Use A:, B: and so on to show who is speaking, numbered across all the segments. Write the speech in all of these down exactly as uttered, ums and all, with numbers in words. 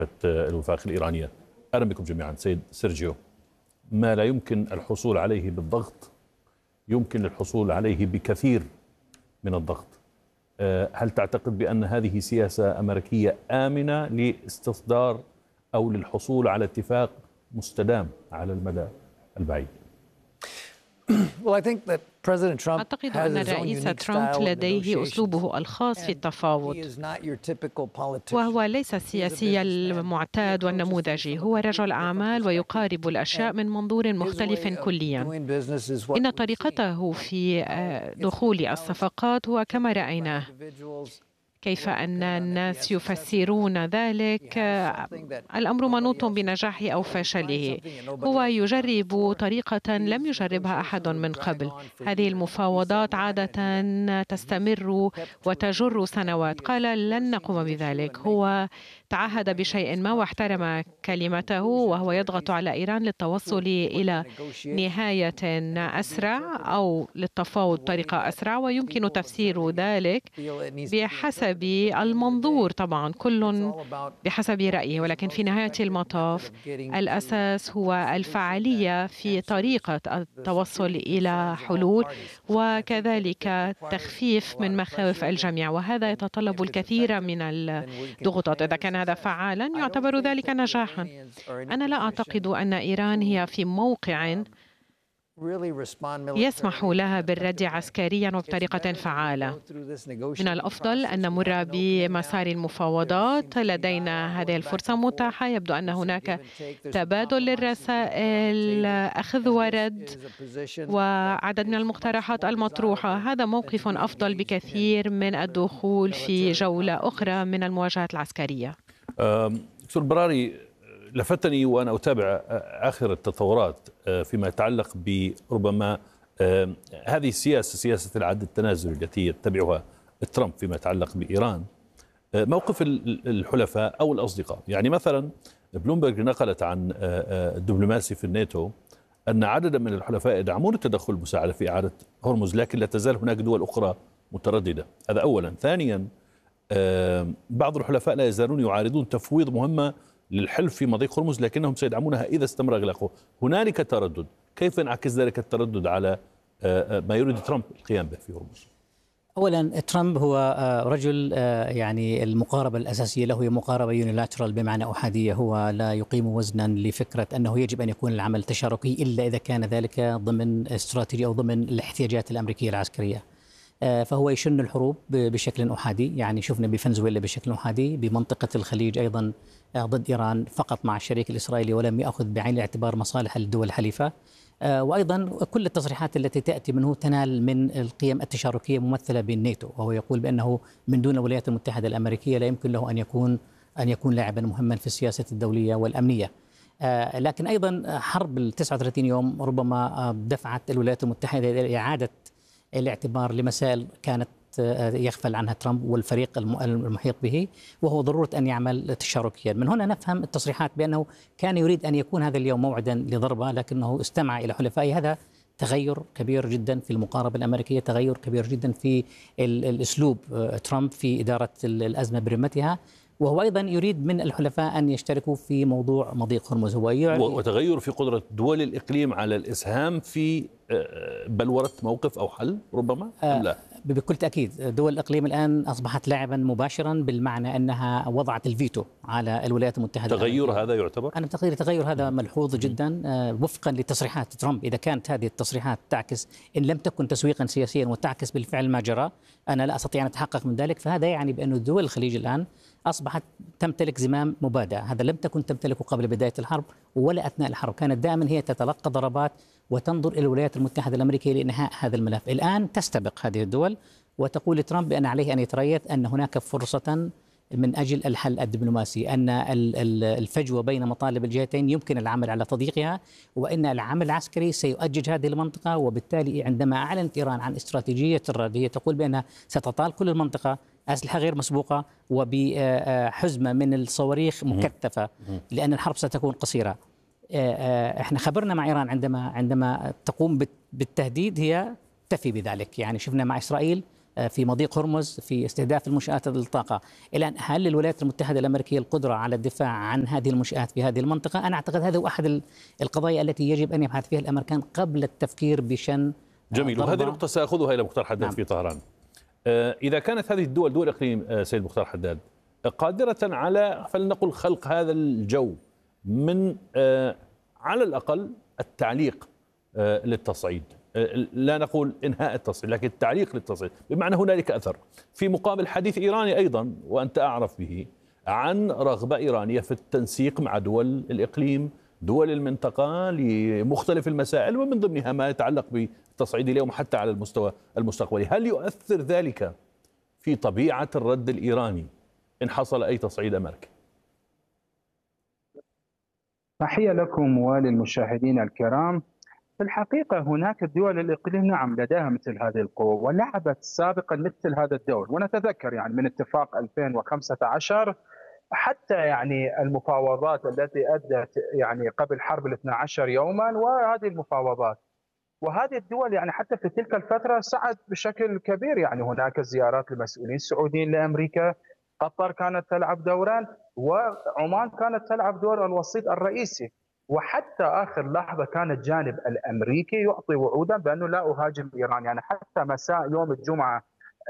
A: الوفاق الإيرانية. أهلا بكم جميعا. سيد سيرجيو، ما لا يمكن الحصول عليه بالضغط يمكن الحصول عليه بكثير من الضغط. هل تعتقد بأن هذه سياسة أمريكية آمنة لاستصدار أو للحصول على اتفاق مستدام على المدى البعيد؟
B: أعتقد أن الرئيس ترامب لديه أسلوبه الخاص في التفاوض، وهو ليس السياسي المعتاد والنموذجي. هو رجل أعمال ويقارب الأشياء من منظور مختلف كليا. إن طريقته في دخول الصفقات هو كما رأيناه، كيف أن الناس يفسرون ذلك، الأمر منوط بنجاحه أو فشله. هو يجرب طريقة لم يجربها أحد من قبل. هذه المفاوضات عادة تستمر وتجر سنوات. قال لن نقوم بذلك. هو تعهد بشيء ما واحترم كلمته، وهو يضغط على إيران للتوصل إلى نهاية أسرع أو للتفاوض بطريقة أسرع، ويمكن تفسير ذلك بحسب المنظور، طبعا كل بحسب رأيه، ولكن في نهاية المطاف الأساس هو الفعالية في طريقة التوصل إلى حلول، وكذلك تخفيف من مخاوف الجميع، وهذا يتطلب الكثير من الضغوطات. إذا كان هذا فعالا يعتبر ذلك نجاحا. أنا لا أعتقد أن إيران هي في موقع يسمح لها بالرد عسكريا وبطريقة فعالة. من الأفضل أن نمر بمسار المفاوضات. لدينا هذه الفرصة متاحة. يبدو أن هناك تبادل للرسائل، أخذ ورد، وعدد من المقترحات المطروحة. هذا موقف أفضل بكثير من الدخول في جولة أخرى من المواجهات العسكرية.
A: دكتور براري، لفتني وأنا أتابع آخر التطورات فيما يتعلق بربما هذه السياسة، سياسة العد التنازلي التي يتبعها ترامب فيما يتعلق بإيران، موقف الحلفاء أو الأصدقاء. يعني مثلا بلومبرج نقلت عن الدبلوماسي في الناتو أن عددا من الحلفاء يدعمون التدخل المساعدة في إعادة هرمز، لكن لا تزال هناك دول أخرى مترددة. هذا أولا. ثانيا، بعض الحلفاء لا يزالون يعارضون تفويض مهمة للحلف في مضيق هرمز، لكنهم سيدعمونها إذا استمر إغلاقه. هنالك تردد. كيف ينعكس ذلك التردد على ما يريد ترامب القيام به في هرمز؟
C: أولا، ترامب هو رجل يعني المقاربة الأساسية له هي مقاربة يونيلاترال، بمعنى أحادية. هو لا يقيم وزنا لفكرة أنه يجب أن يكون العمل تشاركي إلا إذا كان ذلك ضمن استراتيجية أو ضمن الاحتياجات الأمريكية العسكرية. فهو يشن الحروب بشكل أحادي. يعني شفنا بفنزويلا بشكل أحادي، بمنطقة الخليج أيضا ضد إيران فقط مع الشريك الإسرائيلي، ولم يأخذ بعين الاعتبار مصالح الدول الحليفة. وأيضا كل التصريحات التي تأتي منه تنال من القيم التشاركية ممثلة بالناتو، وهو يقول بأنه من دون الولايات المتحدة الأمريكية لا يمكن له أن يكون أن يكون لاعبا مهما في السياسة الدولية والأمنية. لكن أيضا حرب التسعة وثلاثين يوم ربما دفعت الولايات المتحدة إلى إعادة الاعتبار لمسائل كانت يغفل عنها ترامب والفريق المحيط به، وهو ضرورة أن يعمل تشاركيا. من هنا نفهم التصريحات بأنه كان يريد أن يكون هذا اليوم موعدا لضربة، لكنه استمع إلى حلفائه. هذا تغير كبير جدا في المقاربة الأمريكية، تغير كبير جدا في الأسلوب ترامب في إدارة الأزمة برمتها. وهو أيضا يريد من الحلفاء أن يشتركوا في موضوع مضيق هرمز. هو
A: وتغير في قدرة دول الإقليم على الإسهام في بلورة موقف أو حل ربما أم لا؟
C: بكل تأكيد دول الإقليم الآن أصبحت لاعبا مباشرا، بالمعنى أنها وضعت الفيتو على الولايات المتحدة.
A: تغير الأمريكية. هذا يعتبر؟
C: أنا تقديري تغير هذا ملحوظ جدا وفقا لتصريحات ترامب. إذا كانت هذه التصريحات تعكس، إن لم تكن تسويقا سياسيا وتعكس بالفعل ما جرى، أنا لا أستطيع أن أتحقق من ذلك. فهذا يعني بأن دول الخليج الآن أصبحت تمتلك زمام مبادئ. هذا لم تكن تمتلكه قبل بداية الحرب ولا أثناء الحرب. كانت دائما هي تتلقى ضربات وتنظر إلى الولايات المتحدة الأمريكية لإنهاء هذا الملف. الآن تستبق هذه الدول وتقول ترامب بأن عليه أن يتريث، أن هناك فرصة من أجل الحل الدبلوماسي، أن الفجوة بين مطالب الجهتين يمكن العمل على تضييقها، وأن العمل العسكري سيؤجج هذه المنطقة. وبالتالي عندما أعلنت إيران عن استراتيجية الرد، هي تقول بأنها ستطال كل المنطقة أسلحة غير مسبوقة وبحزمة من الصواريخ مكثفة، لأن الحرب ستكون قصيرة. احنا خبرنا مع إيران عندما عندما تقوم بالتهديد هي تفي بذلك. يعني شفنا مع إسرائيل في مضيق هرمز، في استهداف المنشآت الطاقة. الآن هل للولايات المتحدة الأمريكية القدرة على الدفاع عن هذه المنشآت في هذه المنطقة؟ أنا أعتقد هذا هو أحد القضايا التي يجب أن يبحث فيها الأمريكان قبل التفكير بشن.
A: جميل، وهذه نقطة سأخذها إلى مختار حداد. نعم. في طهران، إذا كانت هذه الدول دول إقليم سيد مختار حداد قادرة على فلنقل خلق هذا الجو من على الأقل التعليق للتصعيد، لا نقول إنهاء التصعيد لكن التعليق للتصعيد، بمعنى هنالك أثر في مقابل حديث إيراني أيضا وأنت أعرف به عن رغبة إيرانية في التنسيق مع دول الإقليم، دول المنطقة لمختلف المسائل ومن ضمنها ما يتعلق بالتصعيد اليوم حتى على المستوى المستقبلي. هل يؤثر ذلك في طبيعة الرد الإيراني إن حصل أي تصعيد أمريكي؟
D: تحية لكم وللمشاهدين الكرام. في الحقيقة هناك دول الإقليم نعم لديها مثل هذه القوة ولعبت سابقا مثل هذا الدور، ونتذكر يعني من اتفاق ألفين وخمسة عشر حتى يعني المفاوضات التي أدت يعني قبل حرب الاثنى عشر يوما، وهذه المفاوضات وهذه الدول يعني حتى في تلك الفترة سعت بشكل كبير. يعني هناك زيارات لمسؤولين سعوديين لأمريكا، قطر كانت تلعب دورا، وعمان كانت تلعب دور الوسيط الرئيسي، وحتى آخر لحظة كان الجانب الأمريكي يعطي وعودا بأنه لا أهاجم إيران. يعني حتى مساء يوم الجمعة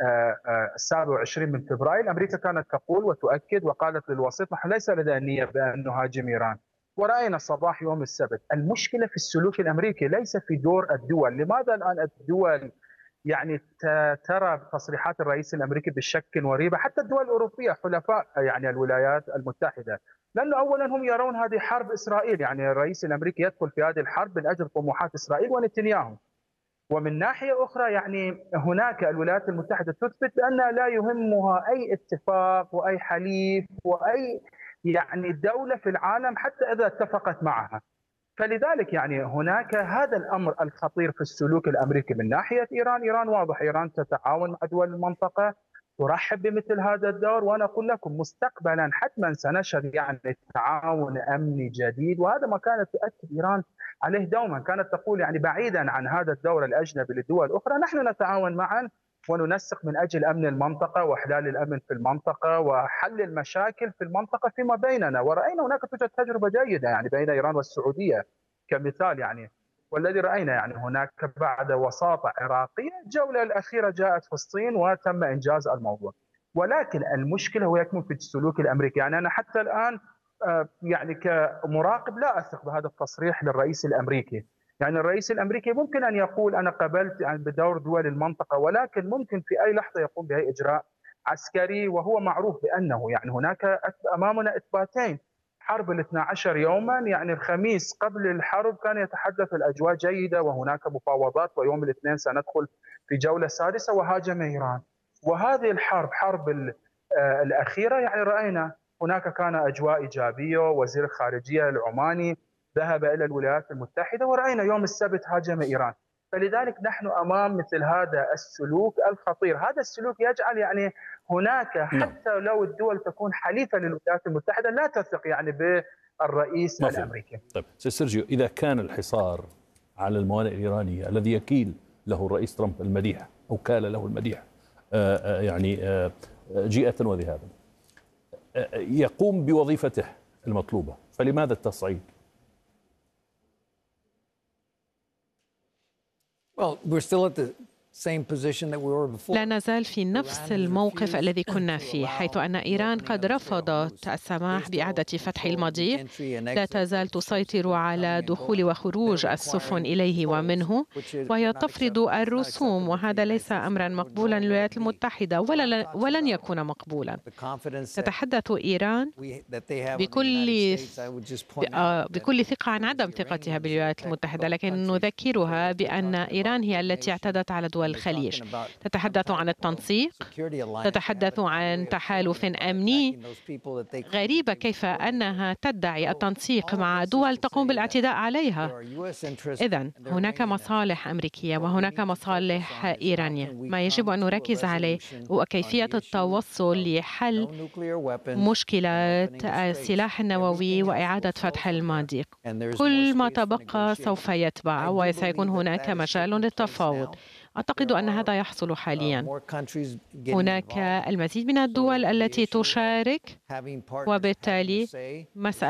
D: السابع والعشرين من فبراير أمريكا كانت تقول وتؤكد وقالت للوسيط نحن ليس لدينا نية بأن نهاجم إيران. ورأينا صباح يوم السبت المشكلة في السلوك الأمريكي ليس في دور الدول. لماذا الآن الدول يعني ترى تصريحات الرئيس الأمريكي بالشك وريبة؟ حتى الدول الأوروبية حلفاء يعني الولايات المتحدة، لأنه أولا هم يرون هذه حرب إسرائيل، يعني الرئيس الأمريكي يدخل في هذه الحرب من أجل طموحات إسرائيل ونتنياهو. ومن ناحية أخرى يعني هناك الولايات المتحدة تثبت بأنها لا يهمها أي اتفاق وأي حليف وأي يعني دولة في العالم حتى إذا اتفقت معها. فلذلك يعني هناك هذا الأمر الخطير في السلوك الأمريكي من ناحية إيران. إيران واضح إيران تتعاون مع دول المنطقة، ترحب بمثل هذا الدور، وأنا أقول لكم مستقبلا حتما سنشهد يعني تعاون أمني جديد، وهذا ما كانت تؤكد إيران عليه دوما. كانت تقول يعني بعيدا عن هذا الدور الأجنبي للدول الأخرى نحن نتعاون معا وننسق من أجل أمن المنطقة وإحلال الأمن في المنطقة وحل المشاكل في المنطقة فيما بيننا. ورأينا هناك توجد تجربة جيدة يعني بين إيران والسعودية كمثال يعني، والذي رأينا يعني هناك بعد وساطة عراقية الجولة الأخيرة جاءت في الصين وتم إنجاز الموضوع. ولكن المشكلة هو يكمن في السلوك الأمريكي. يعني أنا حتى الآن يعني كمراقب لا أثق بهذا التصريح للرئيس الأمريكي. يعني الرئيس الأمريكي ممكن أن يقول أنا قبلت يعني بدور دول المنطقة، ولكن ممكن في أي لحظة يقوم بأي إجراء عسكري، وهو معروف بأنه يعني هناك أمامنا إثباتين. حرب الاثنى عشر يوما يعني الخميس قبل الحرب كان يتحدث الأجواء جيدة وهناك مفاوضات، ويوم الاثنين سندخل في جولة سادسة وهاجم إيران. وهذه الحرب حرب الأخيرة يعني رأينا هناك كان أجواء إيجابية، وزير الخارجية العماني ذهب إلى الولايات المتحدة، ورأينا يوم السبت هاجم إيران. فلذلك نحن أمام مثل هذا السلوك الخطير. هذا السلوك يجعل يعني هناك حتى لو الدول تكون حليفة للولايات المتحدة لا تثق يعني بالرئيس الأمريكي.
A: طيب سيد سيرجيو، إذا كان الحصار على الموانئ الإيرانية الذي يكيل له الرئيس ترامب المديح أو كال له المديح يعني جيئة وذهابا يقوم بوظيفته المطلوبة، فلماذا التصعيد؟
E: Well, we're still at the same position that we were before.
B: لا نزال في نفس الموقف الذي كنا فيه، حيث أن إيران قد رفضت السماح بإعادة فتح المضيق، لا تزال تسيطر على دخول وخروج السفن إليه ومنه، وهي تفرض الرسوم، وهذا ليس أمرا مقبولا للولايات المتحدة ولا ولن يكون مقبولا. تتحدث إيران بكل بكل ثقة عن عدم ثقتها بالولايات المتحدة، لكن نذكرها بأن إيران هي التي اعتدت على دول الخليج. تتحدث عن التنسيق، تتحدث عن تحالف أمني. غريبة كيف أنها تدعي التنسيق مع دول تقوم بالاعتداء عليها. إذن هناك مصالح أمريكية وهناك مصالح إيرانية. ما يجب أن نركز عليه هو كيفية التوصل لحل مشكلة السلاح النووي وإعادة فتح المضيق. كل ما تبقى سوف يتبع وسيكون هناك مجال للتفاوض. أعتقد أن هذا يحصل حاليا. هناك المزيد من الدول التي تشارك، وبالتالي مسألة